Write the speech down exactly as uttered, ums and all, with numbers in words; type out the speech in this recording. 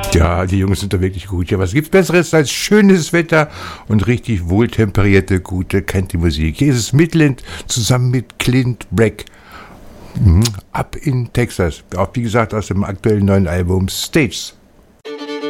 Ja, die Jungs sind da wirklich gut. Ja, was gibt's Besseres als schönes Wetter und richtig wohltemperierte, gute Country-Musik? Hier ist es Midland zusammen mit Clint Black. Mhm. Ab in Texas. Auch wie gesagt aus dem aktuellen neuen Album Stages.